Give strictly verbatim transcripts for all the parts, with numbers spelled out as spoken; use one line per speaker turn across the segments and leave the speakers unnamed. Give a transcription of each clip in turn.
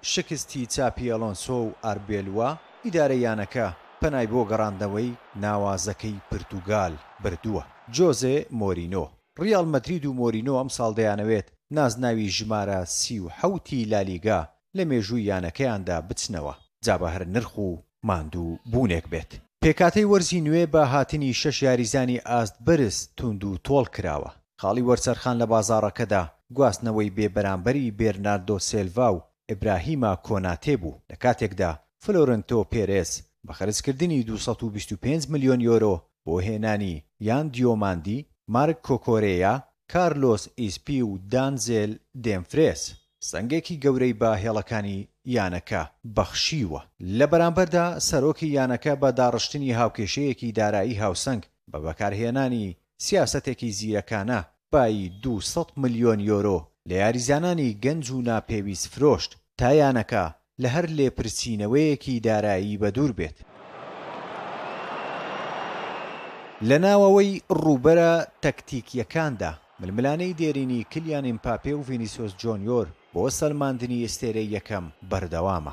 شکستی چاپی ئەلۆنسۆ و ئاربێلوە ئیدارە یانەکە پەنای بۆ گەڕاندنەوەی ناوازەکەی پرتوگال بردووە. جۆزێ مۆرینۆ. ڕیال مەدرید و مۆرینۆ ئەم ساڵ دەیانەوێت نازناوی ژمارە سی و حەوتی لالیگا لە مێژووی یانەکەیاندا بچنەوە، جا بە هەر نرخ و ماندوو بوونێک بێت. پێکاتەی وەرزی نوێ بە هاتنی شەش یاریزانی ئاست بەرز توند و تۆڵ کراوە. خاڵی وەرچەرخان لە بازاڕەکەدا گواستنەوەی بێبەرامبەری بێرناردۆ سێلڤا و ئیبراهیمە کۆناتێ بوو، لە کاتێکدا فلۆرنتۆ پێرێز بە خەرجکردنی دووسەد و بیست و پێنج ملیۆن یۆرۆ بۆ هێنانی یان دیۆماندی، مارک کۆکۆرێیا، کارلۆس ئیسپی و دانزێل دێمفرێس سەنگێکی گەورەی بە هێڵەکانی یانەکە بەخشیوە. لە بەرامبەردا سەرۆکی یانەکە بە داڕشتنی هاوکێشەیەکی دارایی هاوسەنگ بە بەکارهێنانی سیاسەتێکی زیرەکانە بای دووسەد ملیۆن یۆرۆ لە یاریزانانی گەنج و ناپێویست فرۆشت تا یانەکە لە هەر لێپرسینەوەیەکی دارایی بەدوور بێت. لە ناوەوەی ڕووبەرە تەکتیکیەکاندا ململانەی دێرینی کلیان ئیمپاپێ و ڤینیسیۆس جۆنیۆر بۆ سەلماندنی ئێستێرەی یەکەم بەردەوامە.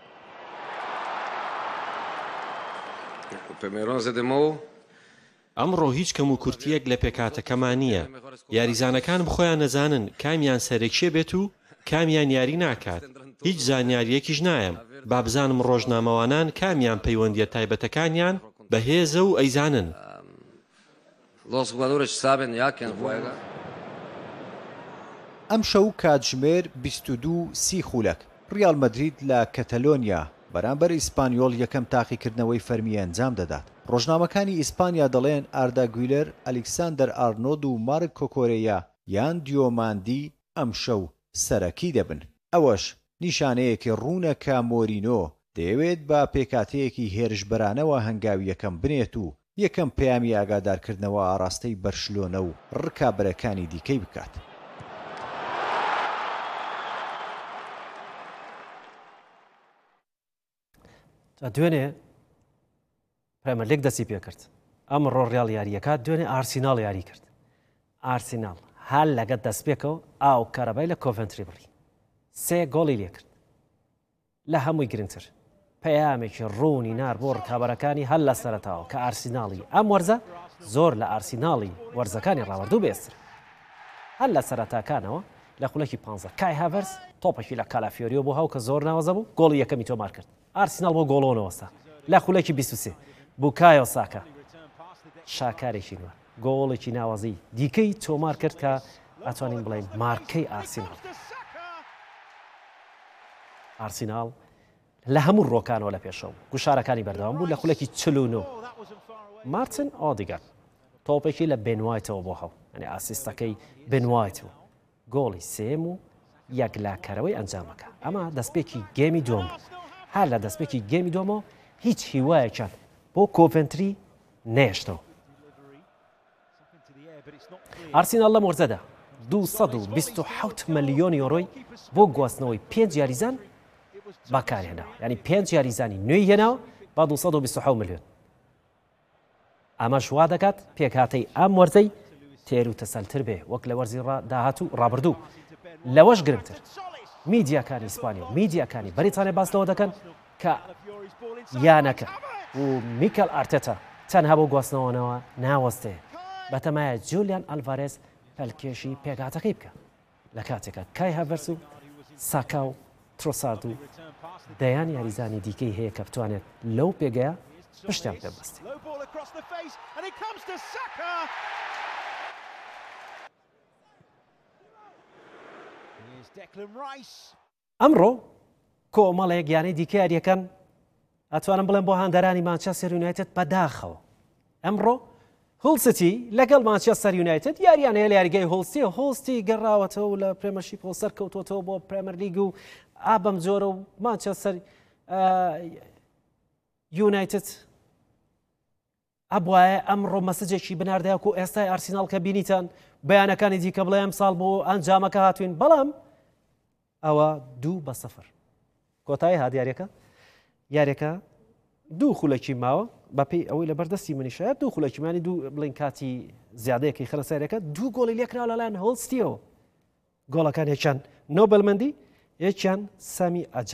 ئەمڕۆ هیچ کەم و کورتیەک لە پێکاتەکەمان نییە. یاریزانەکان بخۆیان نەزانن کامیان سەرێکشێ بێت و کامیان یاری ناکات. هیچ زانیاریەکیش نایم. با بزانم ڕۆژنامەوانان کامیان پەیوەندیە تایبەتەکانیان بەهێزە و ئەیزانن.
ئەم شەو کاتژمێر بیست و دوو سی خولەک ڕیال مەدرید لە کەتەلۆنیا بەرامبەر ئیسپانیۆڵ یەکەم تاقیکردنەوەی فەرمی ئەنجام دەدات. ڕۆژنامەکانی ئیسپانیا دەڵێن ئاردا گویلەر، ئەلێکساندەر ئارنۆلد و مارک کۆکۆرێیا یان دیۆماندی ئەم شەو سەرەکی دەبن. ئەوەش نیشانەیەکی ڕوونە کە مۆرینۆ دەیەوێت بە پێکاتەیەکی هێرشبەرانەوە هەنگاوی یەکەم بنێت و یەکەم پەیامی ئاگادارکردنەوە ئاراستەی بەرشلۆنە و ڕکابەرەکانی دیکەی بکات.
دوێنێ پرێمەر لیگ دەستی پێ کرد. ئەمڕۆ ڕیال یاریەکە دوێنێ ئارسیناڵ یاری کرد. ئارسیناڵ هەر لەگەت دەستپێکەوە ئاو کارەبای لە کۆڤنتری بڕی سێ گۆڵی لێ کرد. لە هەمووی گرنگتر پەیامێکی ڕوونی نار بۆ ڕکابەرەکانی هەل لە سەرەتاوە کە ئارسیناڵی ئەم وەرزە زۆر لە ئارسیناڵی وەرزەکانی ڕاوەردوو بێستر. هەل لە سەرەتاکانەوە لە خولەکی پانزە کای هاڤەرس تۆپێکی لە کالافیۆریۆ بۆ هاو کە زۆر ناوەزە بوو گۆڵی یەکەمی تۆمار کرد. ئارسیناڵ بۆ گۆڵۆنەوەستا لە خولەکی بیست و سێ بووکایۆ ساکە شاکارێکی نوە گۆڵێکی ناوازی دیکەی تۆمار کرد کە ئەتوانین بڵێین مارکەی ئارسیناڵ. ئارسیناڵ لە هەموو ڕۆکانەوە لە پێشەوە گوشارەکانی بەردەوام بوو لە خولەکی چل و نۆ. مارتن ئۆدیگارد تۆپێکی لە بێنوایتەوە بۆ هەو ئەنێ ئاسیستەکەی بێنوایتەوە گۆڵی سێم و یەک لاکەرەوەی ئەنجامەکە. ئەمە دەستپێکی گێمی دۆم بوو. هەر لە دەستپێکی گێمی دۆمەوە هیچ هیوایەکیان بۆ کۆڤنتری نێشتەوە. ئارسیناڵ لە مۆرزەدا دووسەد و بیست و حەوت ملیۆن یۆرۆی بۆ گواستنەوەی پێنج یاریزان بەکارهێناوە، ینی پێنج یاریزانی نوێی هێناوە بە دووسەد و بیست و حەوت ملیۆن. ئەمەش وا دەکات پێکهاتەی ئەم وەرزەی تێر و تەسەلتر بێ وەک لە وەرزی داهاتوو ڕابردوو. لەوەش گرنگتر میدیاکانی ئیسپانیا و میدیاکانی بەریتانیا باس لەوە دەکەن کە یانەکە و میکەل ئارتێتا تەنها بۆ گواستنەوەنەوە ناوەستەیە بەتەمایە جولیان ئەلڤارێز پەلکێشی پێکاتەکەی بکە لە کاتێکە کای هاڤەرس و ساکا و ترۆسارد و دەیان یاریزانی دیکەی هەیە کە بتوانێت لەو پێگەیە پشتیان پێ بەستێ. ئەمڕۆ کۆمەڵێک یانەی دیکە یاریەکان ئەتوانم بڵێم بۆ هاندەرانی مانچەستەر یونایتد بەداخەوە. ئەمڕۆ هۆڵ سیتی لەگەڵ مانچەستەر یونایتد یاریانەیە لە یاریگای هۆڵستی هۆڵستی گەڕاوەتەوە و لە پرێمەرشیپ سەر کەوتوەوە بۆ پرێمەر لیگ و ئابەم جۆرە و مانچەستەر یونایتد ئەبوایە ئەمڕۆ مەسجێکی بناردایە و ئێستای ئارسیناڵ کە بینیتان بەیانەکانی دیکە بڵێ ئەم ساڵ بۆ ئەنجامەکە هاتوین، بەڵام ئەوە دوو بە سەفر کۆتایی هات یاریەکە. یاریەکە دوو خولەکی ماوە بەپێی ئەوەی لە بەردەستی منیشە دوو خولەکیمانی دوو بڵین کاتی زیادەیەکی خرە سەرەکە دوو گۆڵی لێکراوە لەلایەن هۆڵستیەوە. گۆڵەکان یەکیان نۆبەلمەندی یەکیان سامی ئەجا